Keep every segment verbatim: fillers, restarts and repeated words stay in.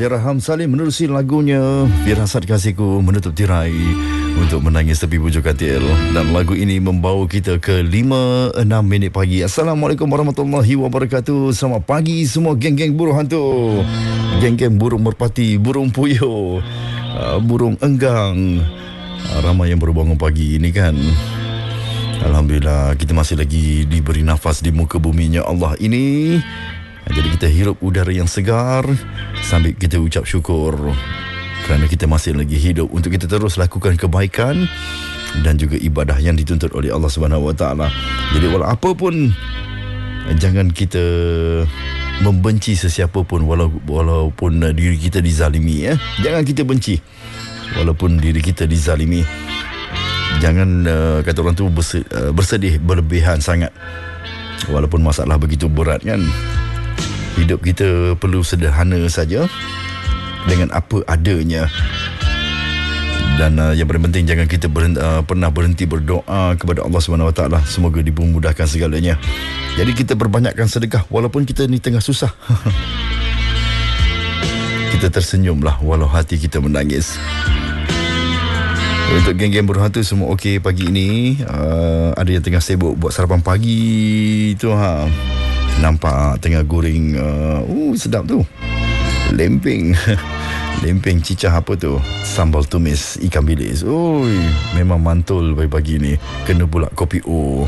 Allahyarham Salim menerusi lagunya Firasat Kasihku menutup tirai untuk menangis tepi bujur katil. Dan lagu ini membawa kita ke lima enam minit pagi. Assalamualaikum warahmatullahi wabarakatuh. Selamat pagi semua geng-geng burung hantu, geng-geng burung merpati, burung puyuh, uh, burung enggang. uh, Ramai yang baru bangun pagi ini kan. Alhamdulillah kita masih lagi diberi nafas di muka buminya Allah ini. Jadi kita hirup udara yang segar sambil kita ucap syukur kerana kita masih lagi hidup untuk kita terus lakukan kebaikan dan juga ibadah yang dituntut oleh Allah Subhanahu Wa Taala. Jadi walau apa pun, jangan kita membenci sesiapa pun walau, walaupun diri kita dizalimi. eh. Jangan kita benci walaupun diri kita dizalimi. Jangan uh, kata orang tu bersedih, uh, bersedih berlebihan sangat walaupun masalah begitu berat kan. Hidup kita perlu sederhana saja dengan apa adanya. Dan uh, yang paling penting, jangan kita berhenti, uh, pernah berhenti berdoa kepada Allah Subhanahu Wa Taala. Semoga dimudahkan segalanya. Jadi kita perbanyakkan sedekah walaupun kita ni tengah susah. Kita tersenyumlah walau hati kita menangis. Untuk geng-geng burung hantu semua okey pagi ini. uh, Ada yang tengah sibuk buat sarapan pagi tu ha. Nampak tengah goreng uh, uh, sedap tu lempeng. Lempeng cicah apa tu, sambal tumis ikan bilis. Oi, memang mantul pagi-pagi ni. Kena pula kopi O.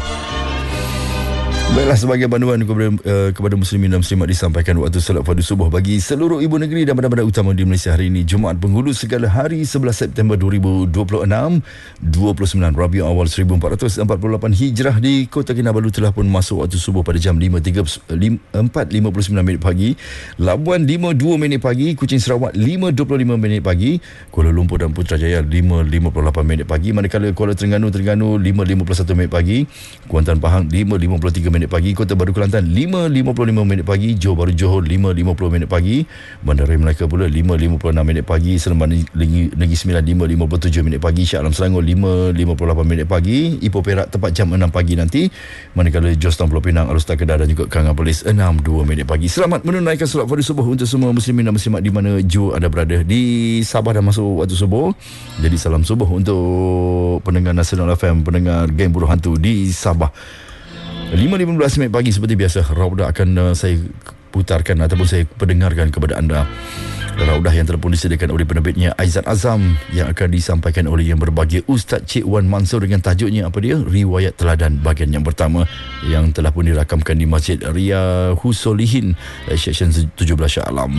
Baiklah, sebagai panduan kepada, uh, kepada muslimin dan muslimat disampaikan waktu solat fardu subuh bagi seluruh ibu negeri dan bandar-bandar utama di Malaysia hari ini, Jumaat Penghulu segala hari sebelas September dua ribu dua puluh enam, dua puluh sembilan Rabiul Awal seribu empat ratus empat puluh lapan Hijrah. Di Kota Kinabalu telah pun masuk waktu subuh pada jam empat lima puluh sembilan minit pagi, Labuan lima dua minit pagi, Kuching Sarawak lima dua puluh lima minit pagi, Kuala Lumpur dan Putrajaya lima lima puluh lapan minit pagi, manakala Kuala Terengganu Terengganu lima lima puluh satu minit pagi, Kuantan Pahang lima lima puluh tiga minit pagi, Kota Baru Kelantan lima lima puluh lima minit pagi, Johor Bahru Johor lima lima puluh minit pagi, Bandaraya Melaka pula lima lima puluh enam minit pagi, Seremban Negeri Sembilan lima lima puluh tujuh minit pagi, Shah Alam Selangor lima lima puluh lapan minit pagi, Ipoh Perak tepat jam enam pagi nanti, manakala Jos Pulau Pinang, Alustar Kedah dan juga Kangan Perlis enam dua minit pagi. Selamat menunaikan solat fardu subuh untuk semua muslimin dan muslimat di mana jua ada berada. Di Sabah dah masuk waktu subuh. Jadi salam subuh untuk pendengar Nasional F M, pendengar geng burung hantu di Sabah. lima lima belas minit pagi seperti biasa, Raudah akan uh, saya putarkan ataupun saya pendengarkan kepada anda. Raudah yang telah pun disediakan oleh penerbitnya Aizat Azam, yang akan disampaikan oleh yang berbahagia Ustaz Cik Wan Mansur dengan tajuknya apa dia? Riwayat Teladan bahagian yang pertama, yang telah pun dirakamkan di Masjid Ria Husolihin, Seksyen tujuh belas Shah Alam.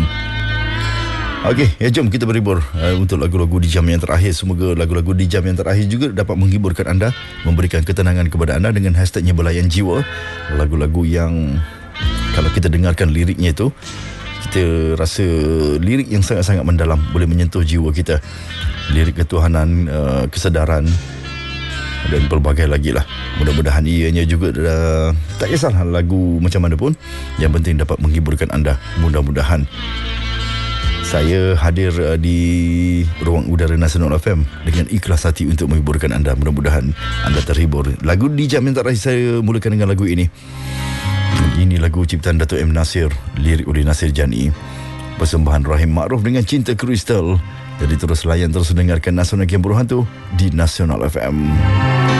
Okey, ya jom kita berhibur uh, untuk lagu-lagu di jam yang terakhir. Semoga lagu-lagu di jam yang terakhir juga dapat menghiburkan anda, memberikan ketenangan kepada anda dengan hashtagnya Belayan Jiwa. Lagu-lagu yang kalau kita dengarkan liriknya itu, kita rasa lirik yang sangat-sangat mendalam, boleh menyentuh jiwa kita. Lirik ketuhanan, uh, kesedaran dan pelbagai lagi lah. Mudah-mudahan ianya juga uh, tak kisahlah lagu macam mana pun, yang penting dapat menghiburkan anda. Mudah-mudahan saya hadir uh, di ruang udara Nasional F M dengan ikhlas hati untuk menghiburkan anda. Mudah-mudahan anda terhibur. Lagu di jam yang terakhir saya mulakan dengan lagu ini. Ini lagu ciptaan Dato' M. Nasir, lirik oleh Nasir Jani, persembahan Rahim Ma'ruf dengan Cinta Kristal. Jadi terus layan, terus dengarkan Nasional Geng Burung Hantu di Nasional F M.